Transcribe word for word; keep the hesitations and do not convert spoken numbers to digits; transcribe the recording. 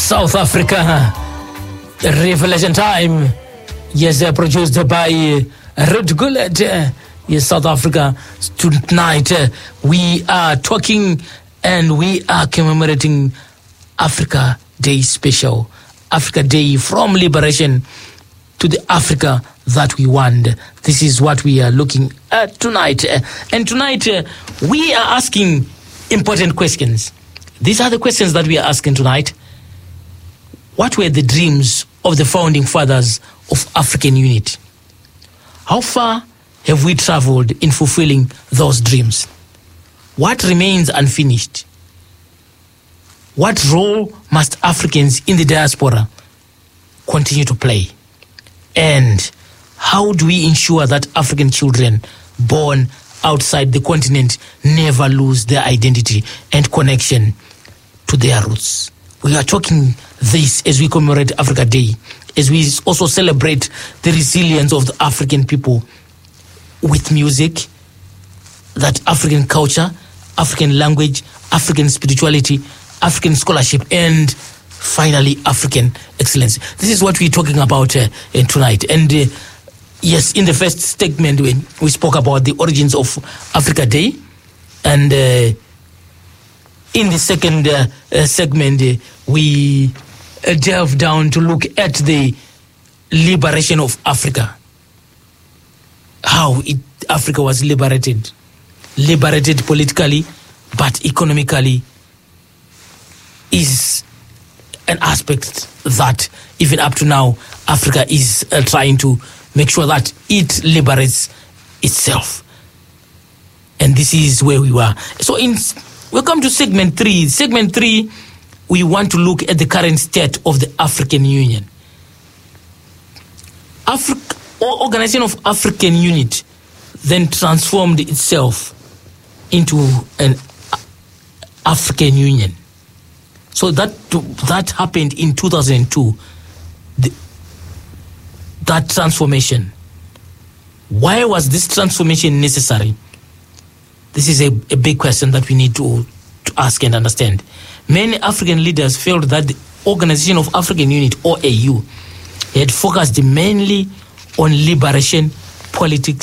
South Africa, Revelation Time. Yes, uh, produced by uh, Ruud Gullit. Uh, yes, South Africa. Tonight uh, we are talking and we are commemorating Africa Day special. Africa Day, from liberation to the Africa that we want. This is what we are looking at tonight. Uh, and tonight uh, we are asking important questions. These are the questions that we are asking tonight. What were the dreams of the founding fathers of African unity? How far have we traveled in fulfilling those dreams? What remains unfinished? What role must Africans in the diaspora continue to play? And how do we ensure that African children born outside the continent never lose their identity and connection to their roots? We are talking this as we commemorate Africa Day, as we also celebrate the resilience of the African people with music, that African culture, African language, African spirituality, African scholarship, and finally African excellence. This is what we're talking about uh, tonight. And uh, yes, in the first segment we, we spoke about the origins of Africa Day, and uh, in the second uh, uh, segment uh, we uh, delve down to look at the liberation of Africa, how it, Africa was liberated, liberated politically, but economically is an aspect that even up to now Africa is uh, trying to make sure that it liberates itself. And this is where we were. So in welcome to segment three. Segment three, we want to look at the current state of the African Union. Africa, Organization of African Unity then transformed itself into an African Union. So that that happened in two thousand two. The, that transformation. Why was this transformation necessary? This is a, a big question that we need to, to ask and understand. Many African leaders felt that the Organization of African Unity, O A U, had focused mainly on liberation politics